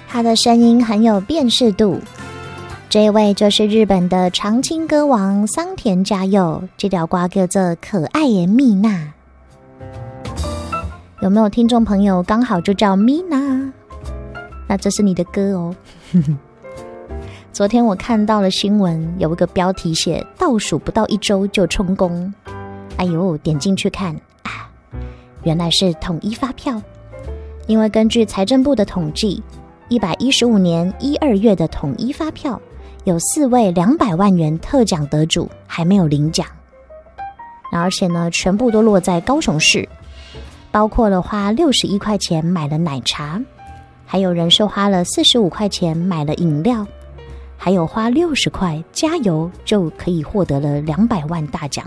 他的声音很有辨识度。这一位就是日本的长青歌王桑田佳佑，这条歌叫做可爱的蜜娜。有没有听众朋友刚好就叫蜜娜？那这是你的歌哦。昨天我看到了新闻，有一个标题写倒数不到1周就充公。哎呦，点进去看啊，原来是统一发票。因为根据财政部的统计，115年1、2月的统一发票有4位200万元特奖得主还没有领奖，而且呢，全部都落在高雄市，包括了花61块钱买了奶茶，还有人是花了45块钱买了饮料，还有花60块加油就可以获得了200万大奖。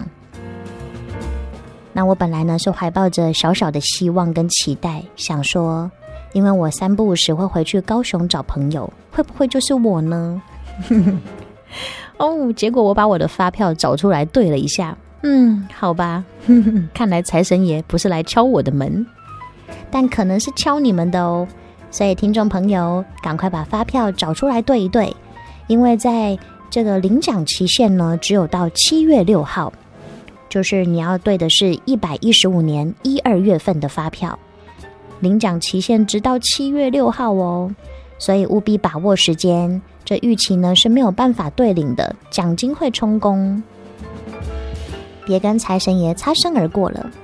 那我本来呢是怀抱着小小的希望跟期待，想说因为我3不5时会回去高雄找朋友，会不会就是我呢？哦，结果我把我的发票找出来对了一下，好吧，看来财神爷不是来敲我的门，但可能是敲你们的哦。所以听众朋友赶快把发票找出来对一对，因为在这个领奖期限呢只有到7月6号，就是你要对的是115年1、2月份的发票，领奖期限直到7月6号哦，所以务必把握时间，这逾期呢是没有办法对领的，奖金会充公，别跟财神爷擦身而过了。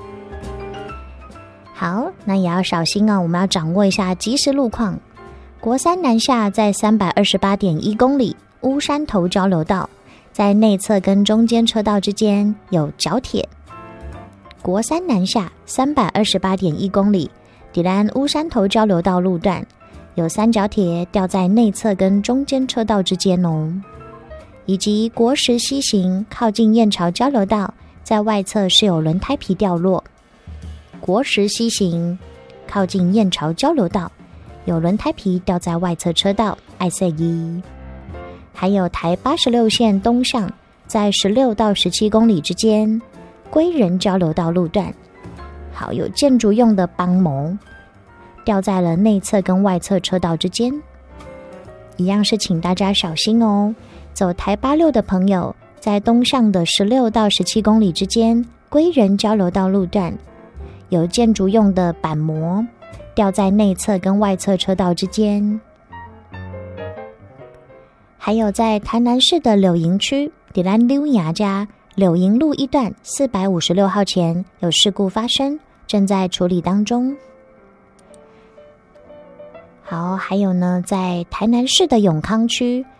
好，那也要小心哦，我们要掌握一下即时路况。国三南下在 328.1 公里乌山头交流道，在内侧跟中间车道之间有角铁。国三南下 328.1 公里抵兰乌山头交流道路段，有3角铁吊在内侧跟中间车道之间哦。以及国十西行靠近燕巢交流道，在外侧是有轮胎皮掉落。国十西行靠近燕巢交流道，有轮胎皮掉在外侧车道，爱塞一。还有台86线东向，在16到17公里之间，归仁交流道路段，好，有建筑用的帮模掉在了内侧跟外侧车道之间，一样是请大家小心哦。走台86的朋友，在东向的16到17公里之间，归仁交流道路段，有建筑用的板模掉在内侧跟外侧车道之间。还有在台南市的柳营区，底兰溜牙家柳营路一段456号前有事故发生，正在处理当中。好，还有呢，在台南市的永康区